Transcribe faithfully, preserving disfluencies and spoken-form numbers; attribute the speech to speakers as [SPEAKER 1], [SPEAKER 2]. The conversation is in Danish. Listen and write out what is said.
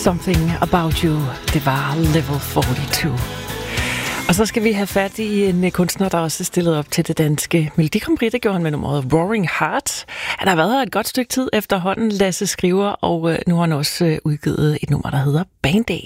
[SPEAKER 1] Something About You. Det var Level fireogfyrre. Og så skal vi have fat i en kunstner, der også er stillet op til det danske Melodi Grand Prix. Det gjorde han med nummeret Roaring Heart. Han har været her et godt stykke tid efterhånden, Lasse Skriver, og nu har han også udgivet et nummer, der hedder Band Aid.